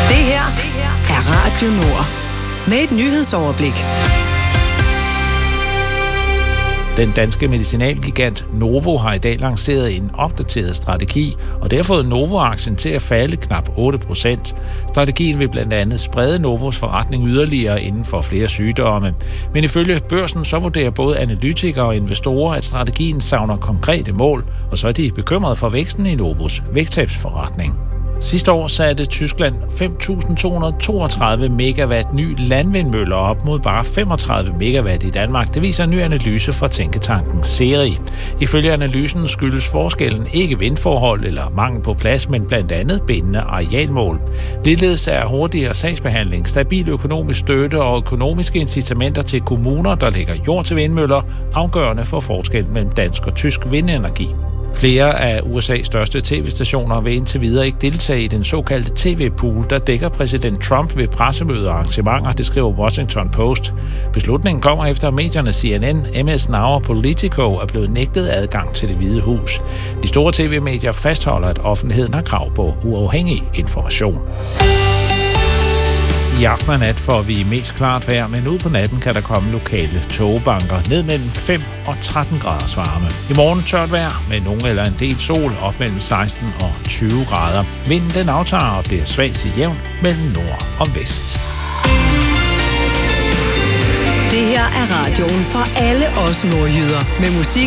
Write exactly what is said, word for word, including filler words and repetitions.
Det her er Radio Nord med et nyhedsoverblik. Den danske medicinalgigant Novo har i dag lanceret en opdateret strategi, og det har fået Novo-aktien til at falde knap otte procent. Strategien vil blandt andet sprede Novos forretning yderligere inden for flere sygdomme. Men ifølge børsen så vurderer både analytikere og investorer, at strategien savner konkrete mål, og så er de bekymrede for væksten i Novos vægttabsforretning. Sidste år satte Tyskland fem tusind to hundrede og toogtredive megawatt ny landvindmøller op mod bare femogtredive megawatt i Danmark. Det viser en ny analyse fra tænketanken Seri. Ifølge analysen skyldes forskellen ikke vindforhold eller mangel på plads, men blandt andet bindende arealmål. Ligeledes er hurtigere sagsbehandling, stabil økonomisk støtte og økonomiske incitamenter til kommuner, der lægger jord til vindmøller, afgørende for forskellen mellem dansk og tysk vindenergi. Flere af U S A's største tv-stationer vil indtil videre ikke deltage i den såkaldte T V-pool, der dækker præsident Trump ved pressemøder og arrangementer, det skriver Washington Post. Beslutningen kommer efter, at medierne C N N, M S Now og Politico er blevet nægtet adgang til Det Hvide Hus. De store tv-medier fastholder, at offentligheden har krav på uafhængig information. I aften og nat får vi mest klart vejr, men ud på natten kan der komme lokale tågebanker ned mellem fem og tretten graders varme. I morgen tørt vejr med nogen eller en del sol op mellem seksten og tyve grader. Vinden den aftager og bliver svag til jævn mellem nord og vest. Det her er radioen for alle os nordjyder med musik